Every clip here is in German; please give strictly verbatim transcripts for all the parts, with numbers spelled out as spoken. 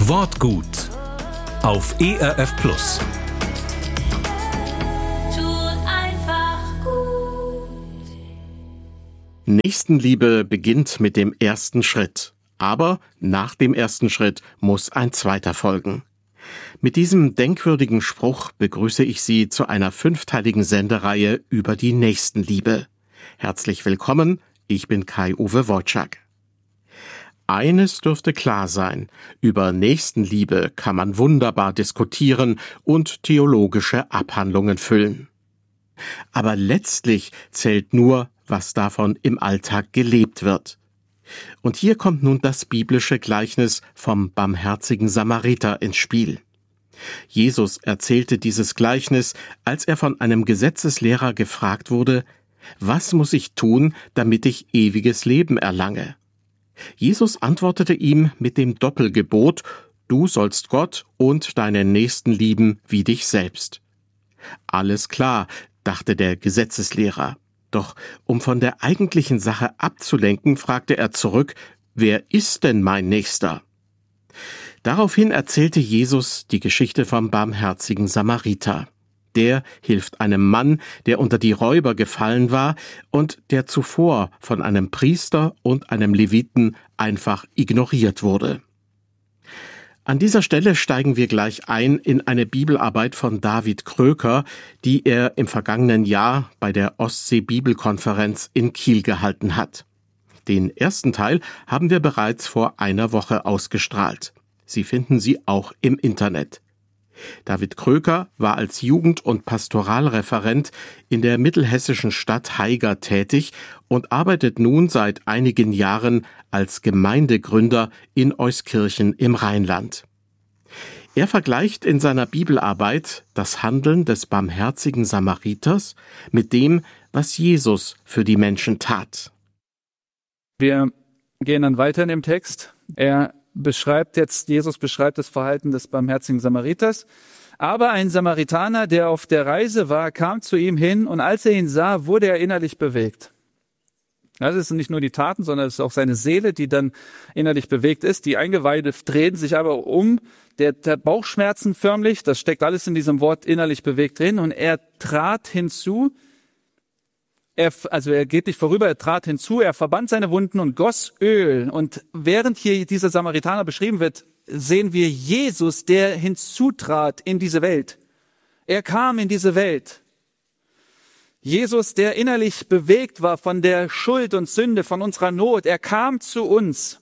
Wortgut auf E R F Plus. Nächstenliebe beginnt mit dem ersten Schritt. Aber nach dem ersten Schritt muss ein zweiter folgen. Mit diesem denkwürdigen Spruch begrüße ich Sie zu einer fünfteiligen Sendereihe über die Nächstenliebe. Herzlich willkommen, ich bin Kai-Uwe Wojczak. Eines dürfte klar sein, über Nächstenliebe kann man wunderbar diskutieren und theologische Abhandlungen füllen. Aber letztlich zählt nur, was davon im Alltag gelebt wird. Und hier kommt nun das biblische Gleichnis vom barmherzigen Samariter ins Spiel. Jesus erzählte dieses Gleichnis, als er von einem Gesetzeslehrer gefragt wurde, was muss ich tun, damit ich ewiges Leben erlange? Jesus antwortete ihm mit dem Doppelgebot, du sollst Gott und deinen Nächsten lieben wie dich selbst. Alles klar, dachte der Gesetzeslehrer. Doch um von der eigentlichen Sache abzulenken, fragte er zurück, wer ist denn mein Nächster? Daraufhin erzählte Jesus die Geschichte vom barmherzigen Samariter. Der hilft einem Mann, der unter die Räuber gefallen war und der zuvor von einem Priester und einem Leviten einfach ignoriert wurde. An dieser Stelle steigen wir gleich ein in eine Bibelarbeit von David Kröker, die er im vergangenen Jahr bei der Ostsee-Bibelkonferenz in Kiel gehalten hat. Den ersten Teil haben wir bereits vor einer Woche ausgestrahlt. Sie finden sie auch im Internet. David Kröker war als Jugend- und Pastoralreferent in der mittelhessischen Stadt Haiger tätig und arbeitet nun seit einigen Jahren als Gemeindegründer in Euskirchen im Rheinland. Er vergleicht in seiner Bibelarbeit das Handeln des barmherzigen Samariters mit dem, was Jesus für die Menschen tat. Wir gehen dann weiter in dem Text. Er beschreibt jetzt, Jesus beschreibt das Verhalten des barmherzigen Samariters. Aber ein Samaritaner, der auf der Reise war, kam zu ihm hin und als er ihn sah, wurde er innerlich bewegt. Das ist nicht nur die Taten, sondern es ist auch seine Seele, die dann innerlich bewegt ist. Die Eingeweide drehen sich aber um. Der, der Bauchschmerzen förmlich, das steckt alles in diesem Wort innerlich bewegt drin. Und er trat hinzu, Er, also er geht nicht vorüber, er trat hinzu, er verband seine Wunden und goss Öl. Und während hier dieser Samaritaner beschrieben wird, sehen wir Jesus, der hinzutrat in diese Welt. Er kam in diese Welt. Jesus, der innerlich bewegt war von der Schuld und Sünde, von unserer Not, er kam zu uns.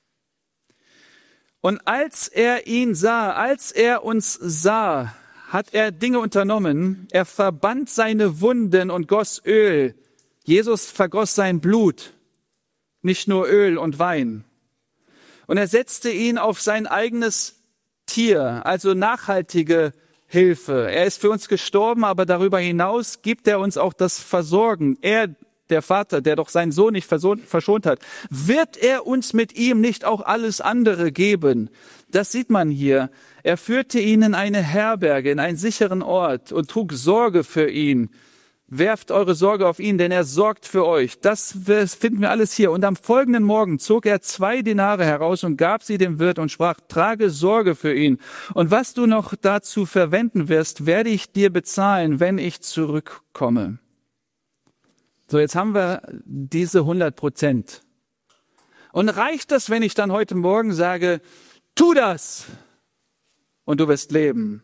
Und als er ihn sah, als er uns sah, hat er Dinge unternommen. Er verband seine Wunden und goss Öl. Jesus vergoss sein Blut, nicht nur Öl und Wein. Und er setzte ihn auf sein eigenes Tier, also nachhaltige Hilfe. Er ist für uns gestorben, aber darüber hinaus gibt er uns auch das Versorgen. Er, der Vater, der doch seinen Sohn nicht verschont hat, wird er uns mit ihm nicht auch alles andere geben? Das sieht man hier. Er führte ihn in eine Herberge, in einen sicheren Ort und trug Sorge für ihn. Werft eure Sorge auf ihn, denn er sorgt für euch. Das finden wir alles hier. Und am folgenden Morgen zog er zwei Denare heraus und gab sie dem Wirt und sprach, trage Sorge für ihn. Und was du noch dazu verwenden wirst, werde ich dir bezahlen, wenn ich zurückkomme. So, jetzt haben wir diese hundert Prozent. Und reicht das, wenn ich dann heute Morgen sage, tu das und du wirst leben?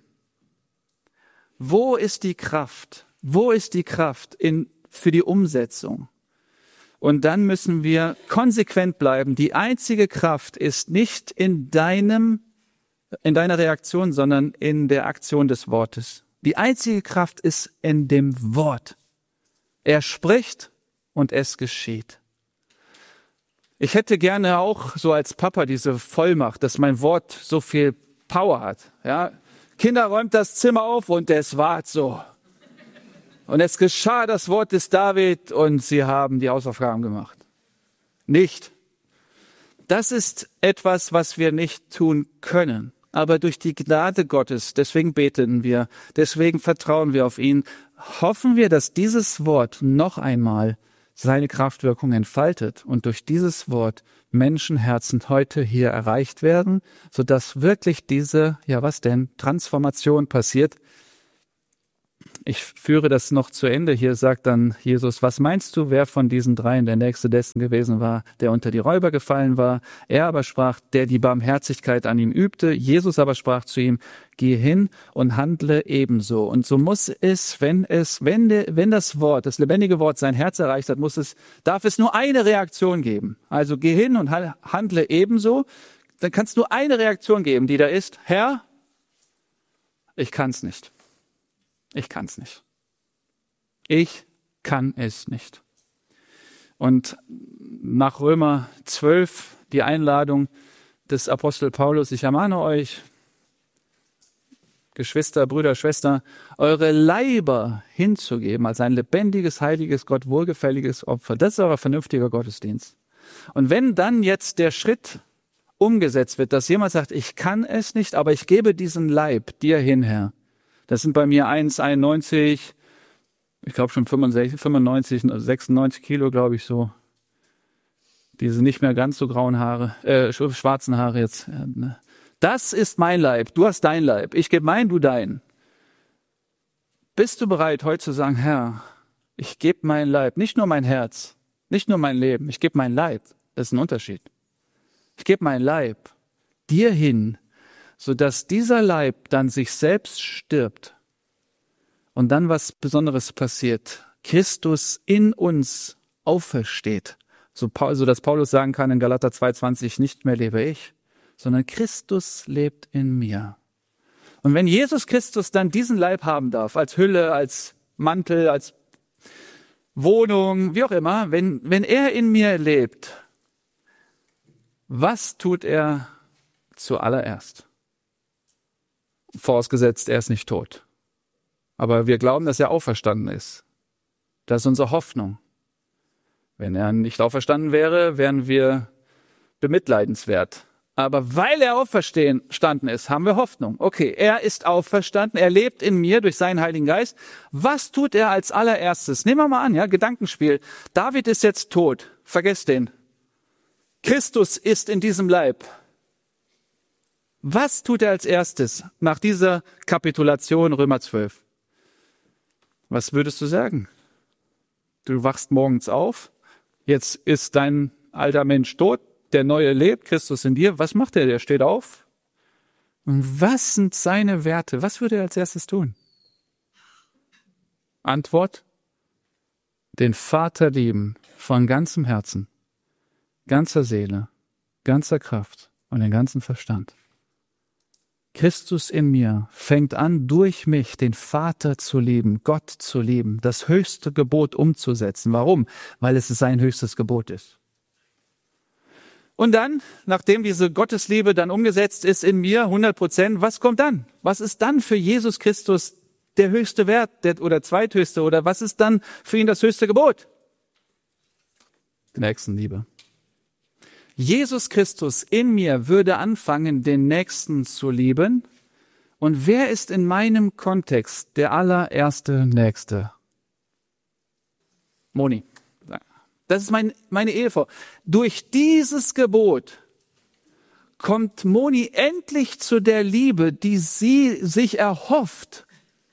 Wo ist die Kraft? Wo ist die Kraft in, für die Umsetzung? Und dann müssen wir konsequent bleiben. Die einzige Kraft ist nicht in deinem, in deiner Reaktion, sondern in der Aktion des Wortes. Die einzige Kraft ist in dem Wort. Er spricht und es geschieht. Ich hätte gerne auch so als Papa diese Vollmacht, dass mein Wort so viel Power hat. Ja? Kinder, räumt das Zimmer auf und es ward so. Und es geschah das Wort des David und sie haben die Hausaufgaben gemacht. Nicht. Das ist etwas, was wir nicht tun können. Aber durch die Gnade Gottes, deswegen beten wir, deswegen vertrauen wir auf ihn, hoffen wir, dass dieses Wort noch einmal seine Kraftwirkung entfaltet und durch dieses Wort Menschenherzen heute hier erreicht werden, sodass wirklich diese, ja was denn, Transformation passiert. Ich führe das noch zu Ende. Hier sagt dann Jesus, was meinst du, wer von diesen dreien der Nächste dessen gewesen war, der unter die Räuber gefallen war? Er aber sprach, der die Barmherzigkeit an ihm übte. Jesus aber sprach zu ihm, geh hin und handle ebenso. Und so muss es, wenn es, wenn, de, wenn das Wort, das lebendige Wort sein Herz erreicht hat, muss es, darf es nur eine Reaktion geben. Also geh hin und handle ebenso. Dann kann es nur eine Reaktion geben, die da ist, Herr, ich kann es nicht. Ich kann es nicht. Ich kann es nicht. Und nach Römer zwölf die Einladung des Apostel Paulus, ich ermahne euch, Geschwister, Brüder, Schwestern, eure Leiber hinzugeben als ein lebendiges, heiliges, Gott wohlgefälliges Opfer. Das ist euer vernünftiger Gottesdienst. Und wenn dann jetzt der Schritt umgesetzt wird, dass jemand sagt, ich kann es nicht, aber ich gebe diesen Leib dir hin, Herr. Das sind bei mir eins Komma einundneunzig, ich glaube schon fünfundsechzig, fünfundneunzig, sechsundneunzig Kilo, glaube ich so. Diese nicht mehr ganz so grauen Haare, äh, schwarzen Haare jetzt. Das ist mein Leib, du hast dein Leib. Ich gebe mein, du dein. Bist du bereit, heute zu sagen, Herr, ich gebe mein Leib, nicht nur mein Herz, nicht nur mein Leben, ich gebe mein Leib. Das ist ein Unterschied. Ich gebe mein Leib dir hin, sodass dieser Leib dann sich selbst stirbt und dann was Besonderes passiert. Christus in uns aufersteht, so, so dass Paulus sagen kann in Galater zwei zwanzig, nicht mehr lebe ich, sondern Christus lebt in mir. Und wenn Jesus Christus dann diesen Leib haben darf, als Hülle, als Mantel, als Wohnung, wie auch immer, wenn, wenn er in mir lebt, was tut er zuallererst? Vorausgesetzt, er ist nicht tot. Aber wir glauben, dass er auferstanden ist. Das ist unsere Hoffnung. Wenn er nicht auferstanden wäre, wären wir bemitleidenswert. Aber weil er auferstanden ist, haben wir Hoffnung. Okay, er ist auferstanden, er lebt in mir durch seinen Heiligen Geist. Was tut er als allererstes? Nehmen wir mal an, ja, Gedankenspiel. David ist jetzt tot. Vergesst den. Christus ist in diesem Leib. Was tut er als erstes nach dieser Kapitulation Römer zwölf? Was würdest du sagen? Du wachst morgens auf, jetzt ist dein alter Mensch tot, der Neue lebt, Christus in dir. Was macht er? Der steht auf. Und was sind seine Werte? Was würde er als erstes tun? Antwort: Den Vater lieben von ganzem Herzen, ganzer Seele, ganzer Kraft und den ganzen Verstand. Christus in mir fängt an, durch mich den Vater zu lieben, Gott zu lieben, das höchste Gebot umzusetzen. Warum? Weil es sein höchstes Gebot ist. Und dann, nachdem diese Gottesliebe dann umgesetzt ist in mir, hundert Prozent, was kommt dann? Was ist dann für Jesus Christus der höchste Wert der, oder zweithöchste? Oder was ist dann für ihn das höchste Gebot? Die Nächstenliebe. Jesus Christus in mir würde anfangen, den Nächsten zu lieben. Und wer ist in meinem Kontext der allererste Nächste? Moni. Das ist mein, meine Ehefrau. Durch dieses Gebot kommt Moni endlich zu der Liebe, die sie sich erhofft.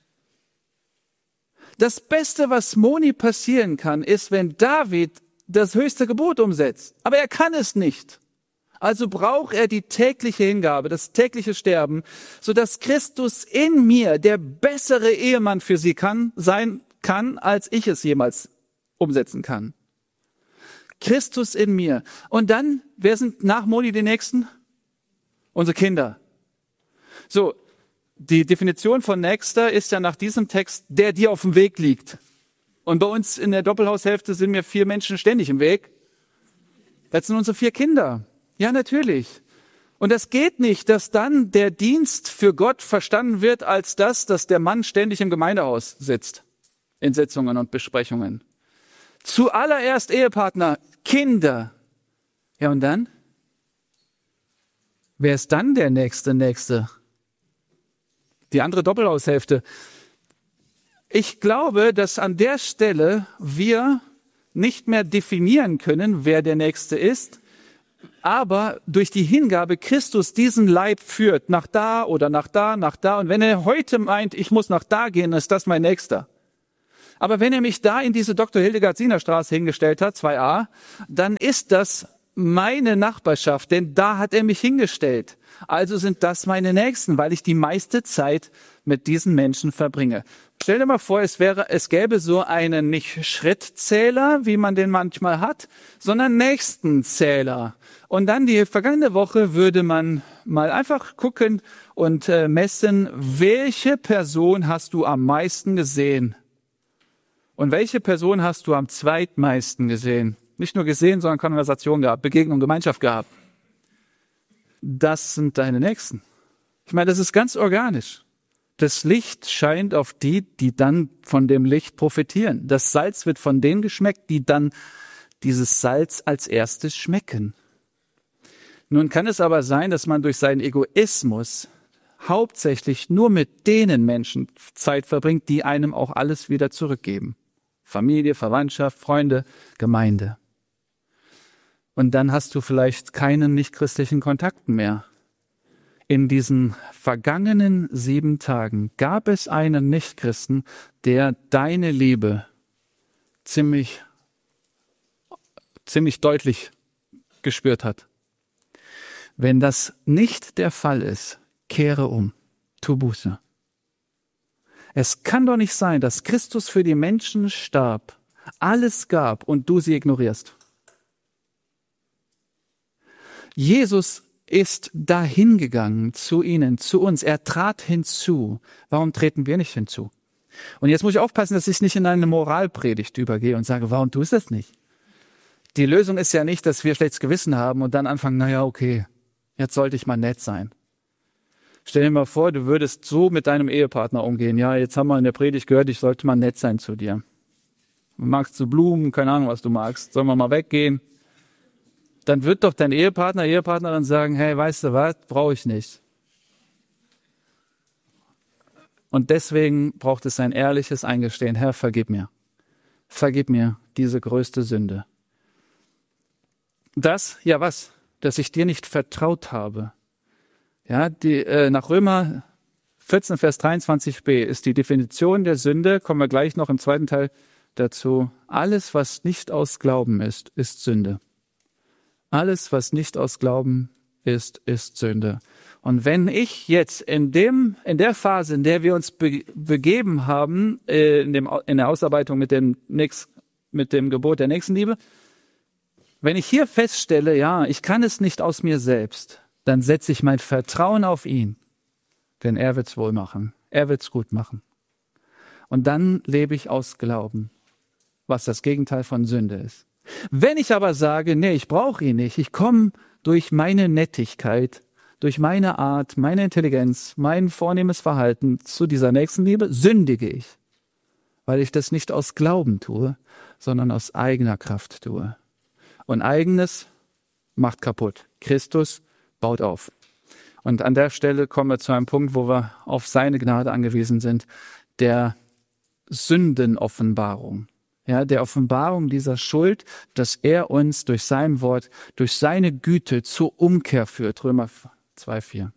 Das Beste, was Moni passieren kann, ist, wenn David das höchste Gebot umsetzt. Aber er kann es nicht. Also braucht er die tägliche Hingabe, das tägliche Sterben, sodass Christus in mir der bessere Ehemann für sie kann, sein kann, als ich es jemals umsetzen kann. Christus in mir. Und dann, wer sind nach Moni die Nächsten? Unsere Kinder. So, die Definition von Nächster ist ja nach diesem Text, der dir auf dem Weg liegt. Und bei uns in der Doppelhaushälfte sind mir vier Menschen ständig im Weg. Das sind unsere vier Kinder. Ja, natürlich. Und das geht nicht, dass dann der Dienst für Gott verstanden wird als das, dass der Mann ständig im Gemeindehaus sitzt. In Sitzungen und Besprechungen. Zuallererst Ehepartner, Kinder. Ja, und dann? Wer ist dann der nächste Nächste? Die andere Doppelhaushälfte. Ich glaube, dass an der Stelle wir nicht mehr definieren können, wer der Nächste ist, aber durch die Hingabe Christus diesen Leib führt, nach da oder nach da, nach da. Und wenn er heute meint, ich muss nach da gehen, ist das mein Nächster. Aber wenn er mich da in diese Doktor Hildegard-Siener-Straße hingestellt hat, zwei a, dann ist das meine Nachbarschaft, denn da hat er mich hingestellt. Also sind das meine Nächsten, weil ich die meiste Zeit mit diesen Menschen verbringe. Stell dir mal vor, es wäre, es gäbe so einen nicht Schrittzähler, wie man den manchmal hat, sondern Nächstenzähler. Und dann die vergangene Woche würde man mal einfach gucken und äh, messen, welche Person hast du am meisten gesehen? Und welche Person hast du am zweitmeisten gesehen? Nicht nur gesehen, sondern Konversation gehabt, Begegnung, Gemeinschaft gehabt. Das sind deine Nächsten. Ich meine, das ist ganz organisch. Das Licht scheint auf die, die dann von dem Licht profitieren. Das Salz wird von denen geschmeckt, die dann dieses Salz als erstes schmecken. Nun kann es aber sein, dass man durch seinen Egoismus hauptsächlich nur mit denen Menschen Zeit verbringt, die einem auch alles wieder zurückgeben. Familie, Verwandtschaft, Freunde, Gemeinde. Und dann hast du vielleicht keinen nichtchristlichen Kontakten mehr. In diesen vergangenen sieben Tagen gab es einen Nichtchristen, der deine Liebe ziemlich, ziemlich deutlich gespürt hat. Wenn das nicht der Fall ist, kehre um, tu Buße. Es kann doch nicht sein, dass Christus für die Menschen starb, alles gab und du sie ignorierst. Jesus ist dahin gegangen zu ihnen, zu uns. Er trat hinzu. Warum treten wir nicht hinzu? Und jetzt muss ich aufpassen, dass ich nicht in eine Moralpredigt übergehe und sage, warum tust du das nicht? Die Lösung ist ja nicht, dass wir schlechtes Gewissen haben und dann anfangen, naja, okay, jetzt sollte ich mal nett sein. Stell dir mal vor, du würdest so mit deinem Ehepartner umgehen. Ja, jetzt haben wir in der Predigt gehört, ich sollte mal nett sein zu dir. Magst du Blumen? Keine Ahnung, was du magst. Sollen wir mal weggehen? Dann wird doch dein Ehepartner, Ehepartnerin sagen, hey, weißt du was, brauche ich nicht. Und deswegen braucht es ein ehrliches Eingestehen. Herr, vergib mir. Vergib mir diese größte Sünde. Das, ja was? Dass ich dir nicht vertraut habe. Ja, die, äh, nach Römer vierzehn, Vers dreiundzwanzig b ist die Definition der Sünde, kommen wir gleich noch im zweiten Teil dazu. Alles, was nicht aus Glauben ist, ist Sünde. Alles, was nicht aus Glauben ist, ist Sünde. Und wenn ich jetzt in dem, in der Phase, in der wir uns be- begeben haben, äh, in dem, in der Ausarbeitung mit dem, Nächst, mit dem Gebot der Nächstenliebe, wenn ich hier feststelle, ja, ich kann es nicht aus mir selbst, dann setze ich mein Vertrauen auf ihn, denn er wird's wohl machen. Er wird's gut machen. Und dann lebe ich aus Glauben, was das Gegenteil von Sünde ist. Wenn ich aber sage, nee, ich brauche ihn nicht, ich komme durch meine Nettigkeit, durch meine Art, meine Intelligenz, mein vornehmes Verhalten zu dieser Nächstenliebe, sündige ich, weil ich das nicht aus Glauben tue, sondern aus eigener Kraft tue. Und eigenes macht kaputt. Christus baut auf. Und an der Stelle kommen wir zu einem Punkt, wo wir auf seine Gnade angewiesen sind, der Sündenoffenbarung. Ja, der Offenbarung dieser Schuld, dass er uns durch sein Wort, durch seine Güte zur Umkehr führt. Römer zwei, vier.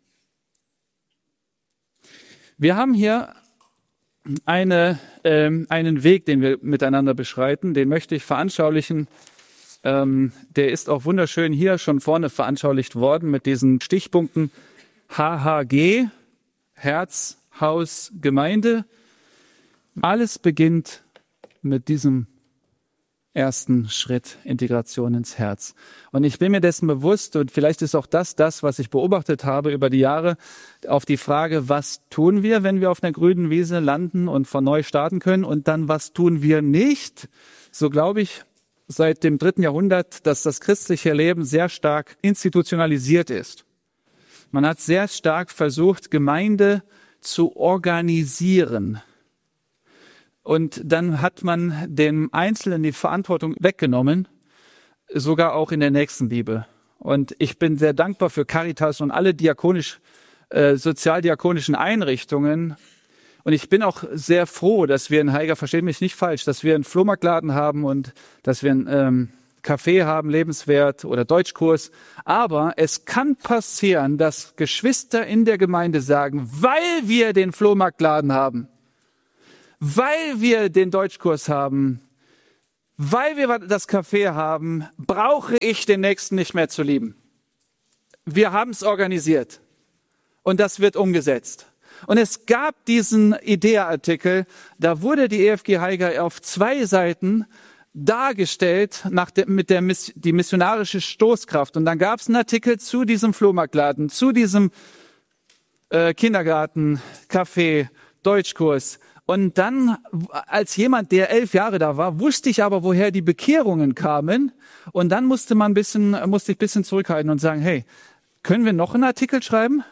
Wir haben hier eine, ähm, einen Weg, den wir miteinander beschreiten. Den möchte ich veranschaulichen. Ähm, der ist auch wunderschön hier schon vorne veranschaulicht worden mit diesen Stichpunkten H H G, Herz, Haus, Gemeinde. Alles beginnt mit diesem ersten Schritt, Integration ins Herz. Und ich bin mir dessen bewusst, und vielleicht ist auch das das, was ich beobachtet habe über die Jahre, auf die Frage, was tun wir, wenn wir auf einer grünen Wiese landen und von neu starten können, und dann, was tun wir nicht? So glaube ich seit dem dritten Jahrhundert, dass das christliche Leben sehr stark institutionalisiert ist. Man hat sehr stark versucht, Gemeinde zu organisieren. Und dann hat man dem Einzelnen die Verantwortung weggenommen, sogar auch in der Nächstenliebe. Und ich bin sehr dankbar für Caritas und alle diakonisch, äh, sozialdiakonischen Einrichtungen Und ich bin auch sehr froh, dass wir in Haiger, versteht mich nicht falsch, dass wir einen Flohmarktladen haben und dass wir einen ähm, Café haben, lebenswert oder Deutschkurs. Aber es kann passieren, dass Geschwister in der Gemeinde sagen, weil wir den Flohmarktladen haben, weil wir den Deutschkurs haben, weil wir das Café haben, brauche ich den Nächsten nicht mehr zu lieben. Wir haben es organisiert und das wird umgesetzt. Und es gab diesen Idea-Artikel, da wurde die E F G Haiger auf zwei Seiten dargestellt nach der, mit der Miss, die missionarische Stoßkraft. Und dann gab es einen Artikel zu diesem Flohmarktladen, zu diesem äh, Kindergarten, Café, Deutschkurs. Und dann, als jemand, der elf Jahre da war, wusste ich aber, woher die Bekehrungen kamen. Und dann musste man ein bisschen, musste ich ein bisschen zurückhalten und sagen, hey, können wir noch einen Artikel schreiben?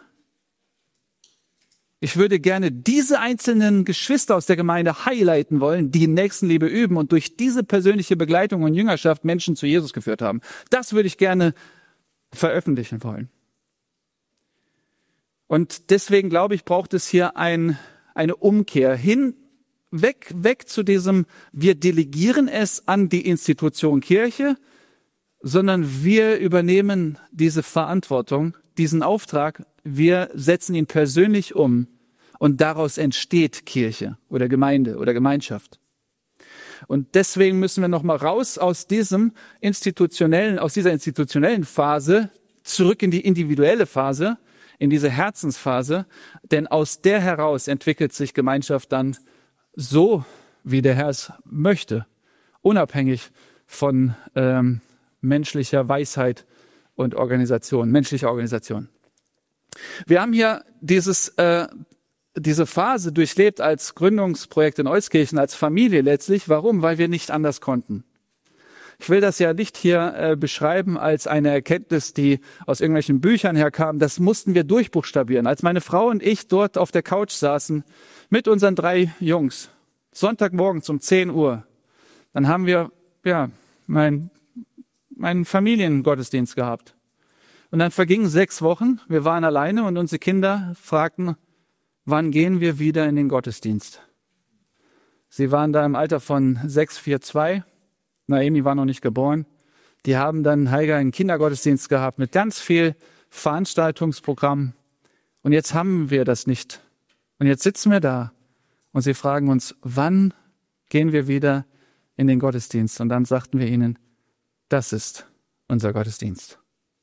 Ich würde gerne diese einzelnen Geschwister aus der Gemeinde highlighten wollen, die Nächstenliebe üben und durch diese persönliche Begleitung und Jüngerschaft Menschen zu Jesus geführt haben. Das würde ich gerne veröffentlichen wollen. Und deswegen glaube ich, braucht es hier ein, eine Umkehr hin, weg, weg zu diesem, wir delegieren es an die Institution Kirche, sondern wir übernehmen diese Verantwortung, diesen Auftrag, wir setzen ihn persönlich um und daraus entsteht Kirche oder Gemeinde oder Gemeinschaft. Und deswegen müssen wir noch mal raus aus diesem institutionellen, aus dieser institutionellen Phase zurück in die individuelle Phase, in diese Herzensphase, denn aus der heraus entwickelt sich Gemeinschaft dann so, wie der Herr es möchte, unabhängig von ähm, menschlicher Weisheit und Organisation, menschlicher Organisation. Wir haben hier dieses, äh, diese Phase durchlebt als Gründungsprojekt in Euskirchen, als Familie letztlich. Warum? Weil wir nicht anders konnten. Ich will das ja nicht hier äh, beschreiben als eine Erkenntnis, die aus irgendwelchen Büchern herkam. Das mussten wir durchbuchstabieren. Als meine Frau und ich dort auf der Couch saßen mit unseren drei Jungs, Sonntagmorgen um zehn Uhr, dann haben wir ja mein meinen Familiengottesdienst gehabt. Und dann vergingen sechs Wochen, wir waren alleine und unsere Kinder fragten, wann gehen wir wieder in den Gottesdienst? Sie waren da im Alter von sechs, vier, zwei. Naomi war noch nicht geboren. Die haben dann Haiger einen Kindergottesdienst gehabt mit ganz viel Veranstaltungsprogramm. Und jetzt haben wir das nicht. Und jetzt sitzen wir da und sie fragen uns, wann gehen wir wieder in den Gottesdienst? Und dann sagten wir ihnen, das ist unser Gottesdienst.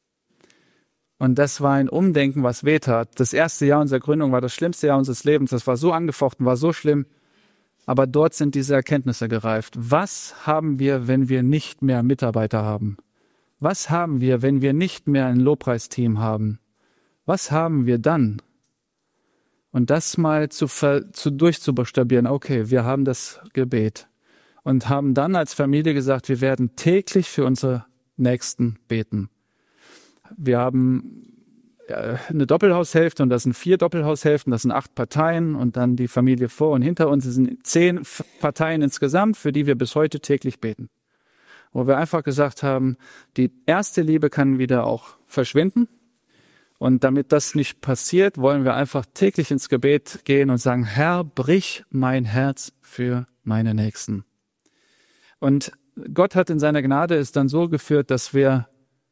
Und das war ein Umdenken, was wehtat. Das erste Jahr unserer Gründung war das schlimmste Jahr unseres Lebens. Das war so angefochten, war so schlimm. Aber dort sind diese Erkenntnisse gereift. Was haben wir, wenn wir nicht mehr Mitarbeiter haben? Was haben wir, wenn wir nicht mehr ein Lobpreisteam haben? Was haben wir dann? Und das mal zu, zu durchzubuchstabieren. Okay, wir haben das Gebet. Und haben dann als Familie gesagt, wir werden täglich für unsere Nächsten beten. Wir haben eine Doppelhaushälfte und das sind vier Doppelhaushälften, das sind acht Parteien und dann die Familie vor und hinter uns. Es sind zehn Parteien insgesamt, für die wir bis heute täglich beten. Wo wir einfach gesagt haben, die erste Liebe kann wieder auch verschwinden. Und damit das nicht passiert, wollen wir einfach täglich ins Gebet gehen und sagen, Herr, brich mein Herz für meine Nächsten. Und Gott hat in seiner Gnade es dann so geführt, dass wir,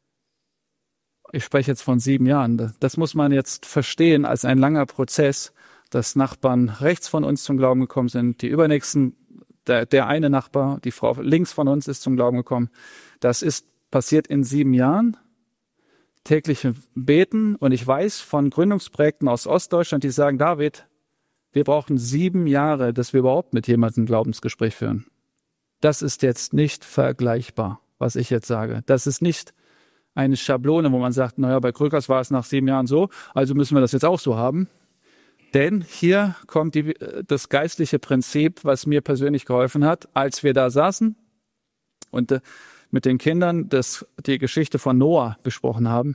ich spreche jetzt von sieben Jahren, das muss man jetzt verstehen als ein langer Prozess, dass Nachbarn rechts von uns zum Glauben gekommen sind, die übernächsten, der, der eine Nachbar, die Frau links von uns ist zum Glauben gekommen. Das ist passiert in sieben Jahren, tägliche Beten. Und ich weiß von Gründungsprojekten aus Ostdeutschland, die sagen, David, wir brauchen sieben Jahre, dass wir überhaupt mit jemandem ein Glaubensgespräch führen. Das ist jetzt nicht vergleichbar, was ich jetzt sage. Das ist nicht eine Schablone, wo man sagt, naja, bei Krückers war es nach sieben Jahren so, also müssen wir das jetzt auch so haben. Denn hier kommt die, das geistliche Prinzip, was mir persönlich geholfen hat, als wir da saßen und äh, mit den Kindern das, die Geschichte von Noah besprochen haben.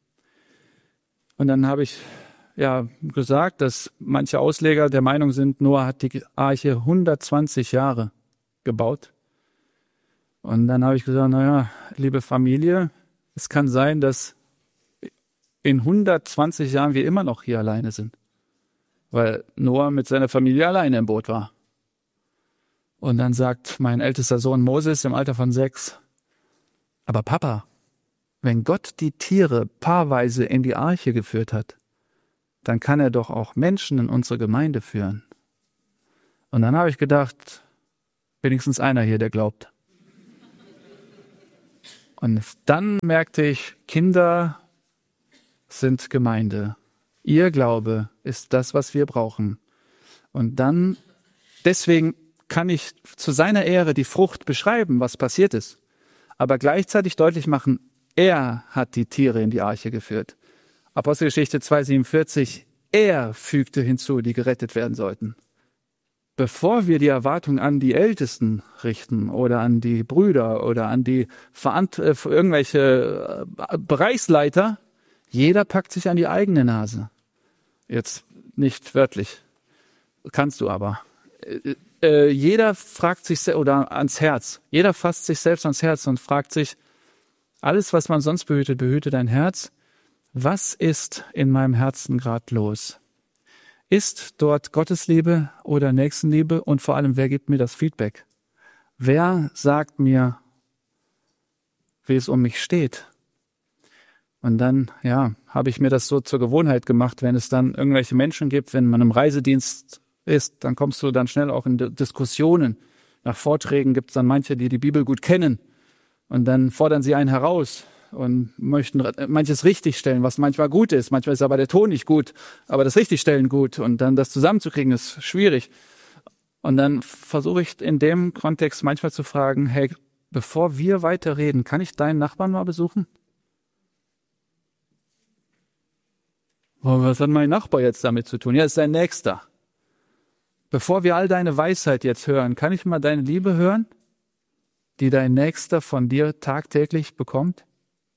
Und dann habe ich ja gesagt, dass manche Ausleger der Meinung sind, Noah hat die Arche hundertzwanzig Jahre gebaut. Und dann habe ich gesagt, naja, liebe Familie, es kann sein, dass in hundertzwanzig Jahren wir immer noch hier alleine sind. weil Noah mit seiner Familie alleine im Boot war. Und dann sagt mein ältester Sohn Moses im Alter von sechs, aber Papa, wenn Gott die Tiere paarweise in die Arche geführt hat, dann kann er doch auch Menschen in unsere Gemeinde führen. Und dann habe ich gedacht, wenigstens einer hier, der glaubt. Und dann merkte ich, Kinder sind Gemeinde. Ihr Glaube ist das, was wir brauchen. Und dann, deswegen kann ich zu seiner Ehre die Frucht beschreiben, was passiert ist. Aber gleichzeitig deutlich machen, er hat die Tiere in die Arche geführt. Apostelgeschichte zwei siebenundvierzig, er fügte hinzu, die gerettet werden sollten. Bevor wir die Erwartung an die Ältesten richten oder an die Brüder oder an die Verant- äh, irgendwelche äh, Bereichsleiter, jeder packt sich an die eigene Nase. Jetzt nicht wörtlich, kannst du aber. Äh, äh, jeder fragt sich, se- oder ans Herz, jeder fasst sich selbst ans Herz und fragt sich, alles, was man sonst behütet, behüte dein Herz. Was ist in meinem Herzen gerade los? Ist dort Gottesliebe oder Nächstenliebe? Und vor allem, wer gibt mir das Feedback? Wer sagt mir, wie es um mich steht? Und dann, ja, habe ich mir das so zur Gewohnheit gemacht, wenn es dann irgendwelche Menschen gibt, wenn man im Reisedienst ist, dann kommst du dann schnell auch in Diskussionen. Nach Vorträgen gibt es dann manche, die die Bibel gut kennen. Und dann fordern sie einen heraus und möchten manches richtigstellen, was manchmal gut ist. Manchmal ist aber der Ton nicht gut, aber das Richtigstellen gut. Und dann das zusammenzukriegen ist schwierig. Und dann versuche ich in dem Kontext manchmal zu fragen, hey, bevor wir weiterreden, kann ich deinen Nachbarn mal besuchen? Oh, was hat mein Nachbar jetzt damit zu tun? Ja, ist dein Nächster. Bevor wir all deine Weisheit jetzt hören, kann ich mal deine Liebe hören, die dein Nächster von dir tagtäglich bekommt?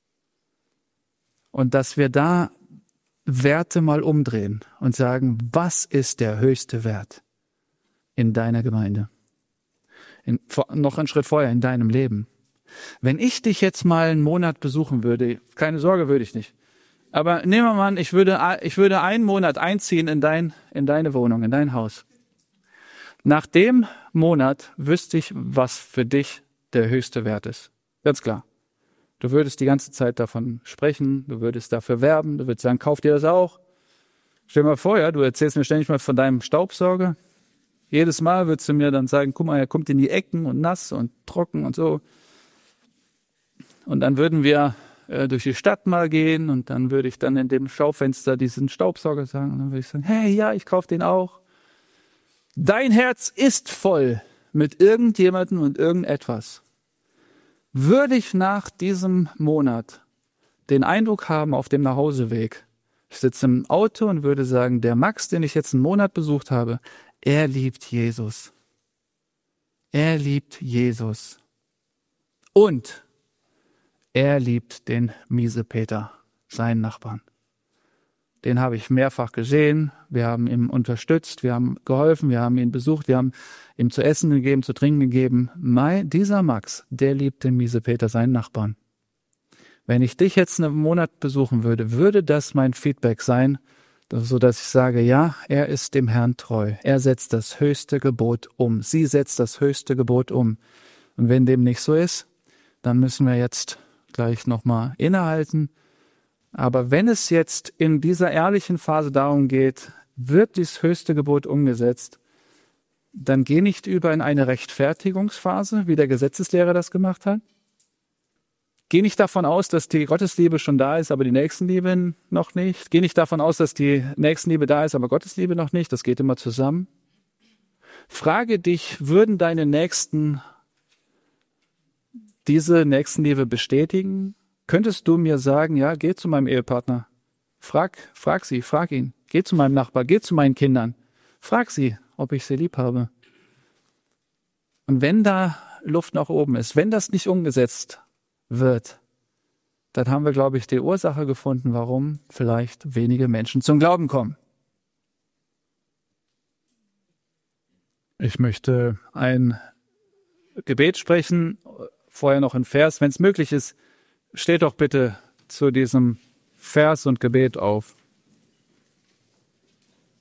Und dass wir da Werte mal umdrehen und sagen, was ist der höchste Wert in deiner Gemeinde? In, noch einen Schritt vorher in deinem Leben. Wenn ich dich jetzt mal einen Monat besuchen würde, keine Sorge, würde ich nicht. Aber nehmen wir mal an, ich würde, ich würde einen Monat einziehen in, dein, in deine Wohnung, in dein Haus. Nach dem Monat wüsste ich, was für dich der höchste Wert ist. Ganz klar. Du würdest die ganze Zeit davon sprechen, du würdest dafür werben, du würdest sagen, kauf dir das auch. Stell dir mal vor, ja, du erzählst mir ständig mal von deinem Staubsauger. Jedes Mal würdest du mir dann sagen, guck mal, er kommt in die Ecken und nass und trocken und so. Und dann würden wir äh, durch die Stadt mal gehen und dann würde ich dann in dem Schaufenster diesen Staubsauger sagen und dann würde ich sagen, hey, ja, ich kauf den auch. Dein Herz ist voll mit irgendjemandem und irgendetwas. Würde ich nach diesem Monat den Eindruck haben auf dem Nachhauseweg, ich sitze im Auto und würde sagen, der Max, den ich jetzt einen Monat besucht habe, er liebt Jesus. Er liebt Jesus. Und er liebt den Miesepeter, seinen Nachbarn. Den habe ich mehrfach gesehen, wir haben ihm unterstützt, wir haben geholfen, wir haben ihn besucht, wir haben ihm zu essen gegeben, zu trinken gegeben. Mein, dieser Max, der liebt den Miesepeter, seinen Nachbarn. Wenn ich dich jetzt einen Monat besuchen würde, würde das mein Feedback sein, so dass ich sage, ja, er ist dem Herrn treu. Er setzt das höchste Gebot um. Sie setzt das höchste Gebot um. Und wenn dem nicht so ist, dann müssen wir jetzt gleich nochmal innehalten. Aber wenn es jetzt in dieser ehrlichen Phase darum geht, wird dieses höchste Gebot umgesetzt, dann geh nicht über in eine Rechtfertigungsphase, wie der Gesetzeslehrer das gemacht hat. Geh nicht davon aus, dass die Gottesliebe schon da ist, aber die Nächstenliebe noch nicht. Geh nicht davon aus, dass die Nächstenliebe da ist, aber Gottesliebe noch nicht. Das geht immer zusammen. Frage dich, würden deine Nächsten diese Nächstenliebe bestätigen? Könntest du mir sagen, ja, geh zu meinem Ehepartner. Frag, frag sie, frag ihn. Geh zu meinem Nachbar, geh zu meinen Kindern. Frag sie, ob ich sie lieb habe. Und wenn da Luft nach oben ist, wenn das nicht umgesetzt wird, dann haben wir, glaube ich, die Ursache gefunden, warum vielleicht wenige Menschen zum Glauben kommen. Ich möchte ein Gebet sprechen, vorher noch ein Vers. Wenn es möglich ist, steht doch bitte zu diesem Vers und Gebet auf.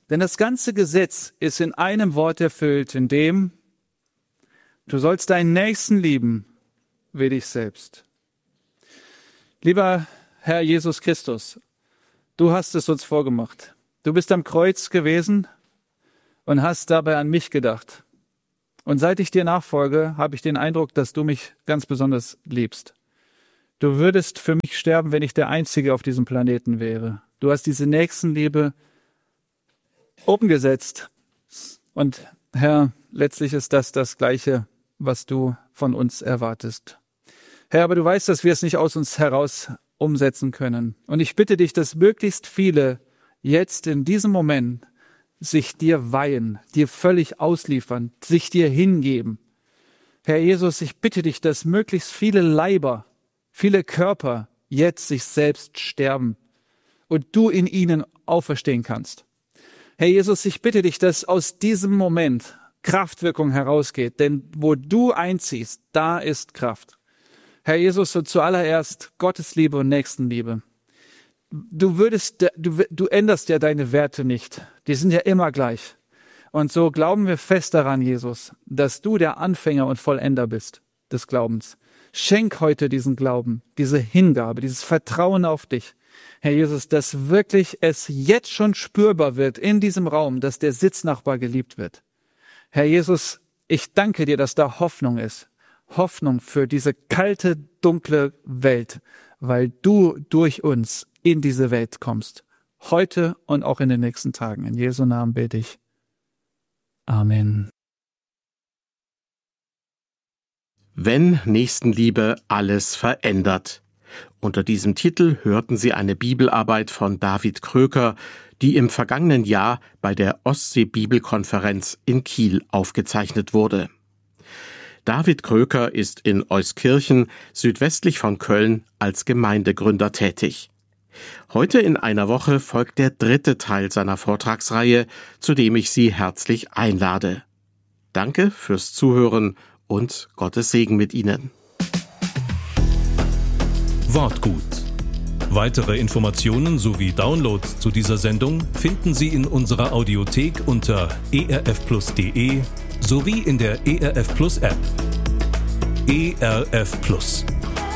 Denn das ganze Gesetz ist in einem Wort erfüllt, in dem du sollst deinen Nächsten lieben wie dich selbst. Lieber Herr Jesus Christus, du hast es uns vorgemacht. Du bist am Kreuz gewesen und hast dabei an mich gedacht. Und seit ich dir nachfolge, habe ich den Eindruck, dass du mich ganz besonders liebst. Du würdest für mich sterben, wenn ich der Einzige auf diesem Planeten wäre. Du hast diese Nächstenliebe umgesetzt. Und Herr, letztlich ist das das Gleiche, was du von uns erwartest. Herr, aber du weißt, dass wir es nicht aus uns heraus umsetzen können. Und ich bitte dich, dass möglichst viele jetzt in diesem Moment sich dir weihen, dir völlig ausliefern, sich dir hingeben. Herr Jesus, ich bitte dich, dass möglichst viele Leiber, viele Körper jetzt sich selbst sterben und du in ihnen auferstehen kannst. Herr Jesus, ich bitte dich, dass aus diesem Moment Kraftwirkung herausgeht, denn wo du einziehst, da ist Kraft. Herr Jesus, so zuallererst Gottesliebe und Nächstenliebe. Du würdest, du, du änderst ja deine Werte nicht. Die sind ja immer gleich. Und so glauben wir fest daran, Jesus, dass du der Anfänger und Vollender bist des Glaubens. Schenk heute diesen Glauben, diese Hingabe, dieses Vertrauen auf dich. Herr Jesus, dass wirklich es jetzt schon spürbar wird in diesem Raum, dass der Sitznachbar geliebt wird. Herr Jesus, ich danke dir, dass da Hoffnung ist. Hoffnung für diese kalte, dunkle Welt, weil du durch uns in diese Welt kommst. Heute und auch in den nächsten Tagen. In Jesu Namen bete ich. Amen. Wenn Nächstenliebe alles verändert. Unter diesem Titel hörten Sie eine Bibelarbeit von David Kröker, die im vergangenen Jahr bei der Ostsee-Bibelkonferenz in Kiel aufgezeichnet wurde. David Kröker ist in Euskirchen, südwestlich von Köln, als Gemeindegründer tätig. Heute in einer Woche folgt der dritte Teil seiner Vortragsreihe, zu dem ich Sie herzlich einlade. Danke fürs Zuhören und Gottes Segen mit Ihnen. Wortgut. Weitere Informationen sowie Downloads zu dieser Sendung finden Sie in unserer Audiothek unter e r f plus punkt d e sowie in der E R F Plus App. E R F Plus.